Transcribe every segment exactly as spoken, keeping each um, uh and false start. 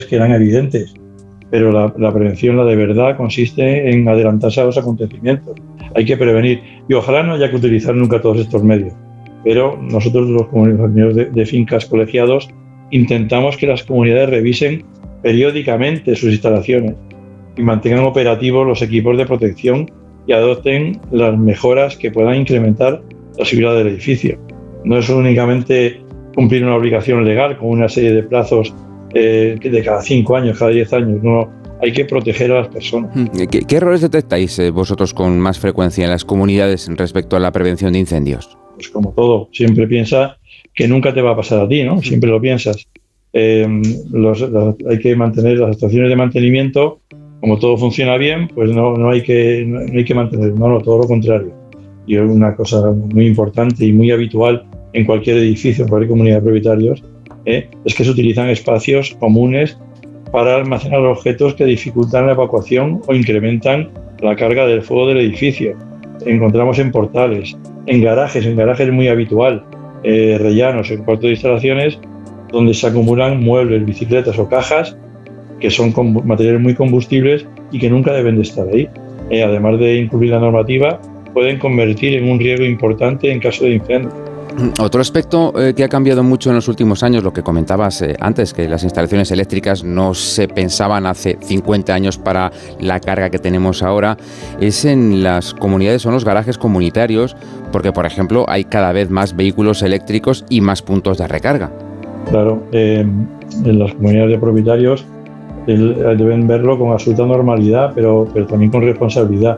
que eran evidentes, pero la, la prevención, la de verdad, consiste en adelantarse a los acontecimientos. Hay que prevenir y ojalá no haya que utilizar nunca todos estos medios, pero nosotros los comunitarios de, de fincas colegiados intentamos que las comunidades revisen periódicamente sus instalaciones y mantengan operativos los equipos de protección y adopten las mejoras que puedan incrementar la seguridad del edificio. No es únicamente cumplir una obligación legal con una serie de plazos eh, de cada cinco años, cada diez años, no, hay que proteger a las personas. ¿Qué, qué errores detectáis eh, vosotros con más frecuencia en las comunidades respecto a la prevención de incendios? Pues como todo, siempre piensa que nunca te va a pasar a ti, ¿no? Siempre lo piensas. Eh, los, los, hay que mantener las estaciones de mantenimiento, como todo funciona bien, pues no, no, hay, que, no hay que mantener, no, no, todo lo contrario. Y es una cosa muy importante y muy habitual en cualquier edificio, en cualquier comunidad de propietarios, ¿eh? es que se utilizan espacios comunes para almacenar objetos que dificultan la evacuación o incrementan la carga del fuego del edificio. Encontramos en portales, en garajes, en garajes es muy habitual, eh, rellanos, en cuartos de instalaciones, donde se acumulan muebles, bicicletas o cajas que son materiales muy combustibles y que nunca deben de estar ahí. Eh, además de incumplir la normativa, pueden convertir en un riesgo importante en caso de incendio. Otro aspecto eh, que ha cambiado mucho en los últimos años, lo que comentabas eh, antes, que las instalaciones eléctricas no se pensaban hace cincuenta años para la carga que tenemos ahora, es en las comunidades, son los garajes comunitarios, porque, por ejemplo, hay cada vez más vehículos eléctricos y más puntos de recarga. Claro, eh, en las comunidades de propietarios el, deben verlo con absoluta normalidad, pero, pero también con responsabilidad.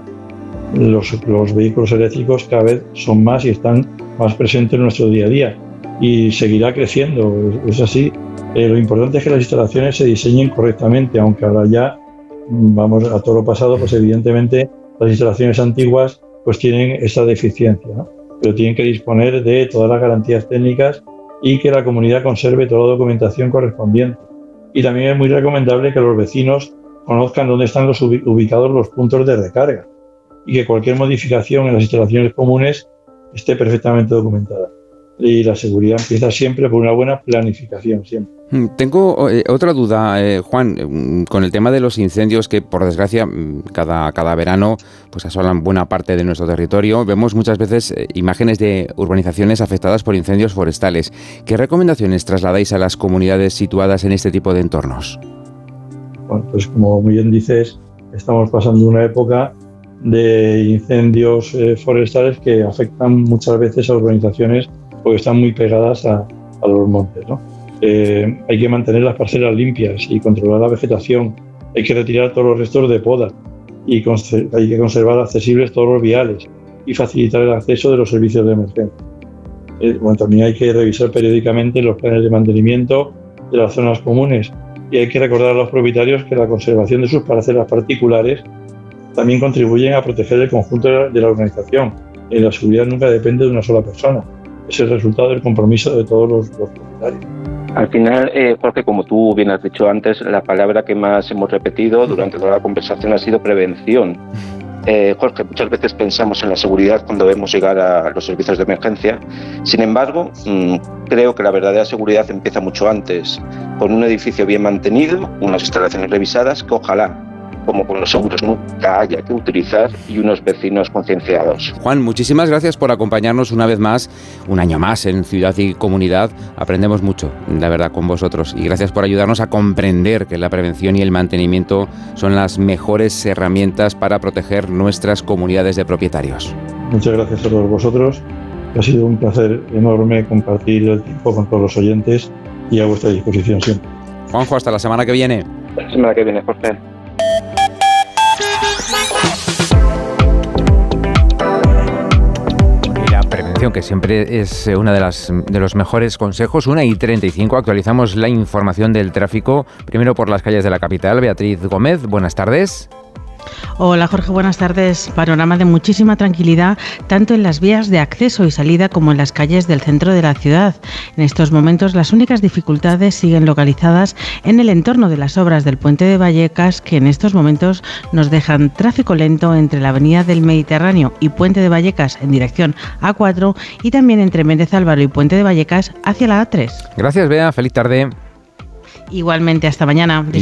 Los, los vehículos eléctricos cada vez son más y están más presentes en nuestro día a día y seguirá creciendo, es así. Eh, lo importante es que las instalaciones se diseñen correctamente, aunque ahora ya vamos a todo lo pasado, pues evidentemente las instalaciones antiguas pues tienen esa deficiencia, ¿no? Pero tienen que disponer de todas las garantías técnicas y que la comunidad conserve toda la documentación correspondiente. Y también es muy recomendable que los vecinos conozcan dónde están los ubicados los puntos de recarga y que cualquier modificación en las instalaciones comunes esté perfectamente documentada. Y la seguridad empieza siempre por una buena planificación, siempre. Tengo eh, otra duda, eh, Juan, eh, con el tema de los incendios que, por desgracia, cada, cada verano pues asolan buena parte de nuestro territorio. Vemos muchas veces eh, imágenes de urbanizaciones afectadas por incendios forestales. ¿Qué recomendaciones trasladáis a las comunidades situadas en este tipo de entornos? Bueno, pues como muy bien dices, estamos pasando una época de incendios eh, forestales que afectan muchas veces a urbanizaciones porque están muy pegadas a, a los montes, ¿no? Eh, hay que mantener las parcelas limpias y controlar la vegetación. Hay que retirar todos los restos de poda y conser- hay que conservar accesibles todos los viales y facilitar el acceso de los servicios de emergencia. Eh, bueno, también hay que revisar periódicamente los planes de mantenimiento de las zonas comunes y hay que recordar a los propietarios que la conservación de sus parcelas particulares también contribuyen a proteger el conjunto de la organización. Y la seguridad nunca depende de una sola persona. Es el resultado del compromiso de todos los, los propietarios. Al final, eh, Jorge, como tú bien has dicho antes, la palabra que más hemos repetido durante toda la conversación ha sido prevención. Eh, Jorge, muchas veces pensamos en la seguridad cuando vemos llegar a los servicios de emergencia. Sin embargo, mmm, creo que la verdadera seguridad empieza mucho antes, con un edificio bien mantenido, unas instalaciones revisadas que ojalá, como con los seguros, nunca haya que utilizar y unos vecinos concienciados. Juan, muchísimas gracias por acompañarnos una vez más, un año más en Ciudad y Comunidad. Aprendemos mucho, la verdad, con vosotros. Y gracias por ayudarnos a comprender que la prevención y el mantenimiento son las mejores herramientas para proteger nuestras comunidades de propietarios. Muchas gracias a todos vosotros. Ha sido un placer enorme compartir el tiempo con todos los oyentes y a vuestra disposición siempre. Juanjo, hasta la semana que viene. La semana que viene, Jorge. Que siempre es una de las de los mejores consejos. Una y treinta y cinco, actualizamos la información del tráfico, primero por las calles de la capital. Beatriz Gómez, buenas tardes. Hola Jorge, buenas tardes. Panorama de muchísima tranquilidad, tanto en las vías de acceso y salida como en las calles del centro de la ciudad. En estos momentos las únicas dificultades siguen localizadas en el entorno de las obras del Puente de Vallecas, que en estos momentos nos dejan tráfico lento entre la Avenida del Mediterráneo y Puente de Vallecas en dirección A cuatro y también entre Méndez Álvaro y Puente de Vallecas hacia la A tres. Gracias, Bea. Feliz tarde. Igualmente, hasta mañana.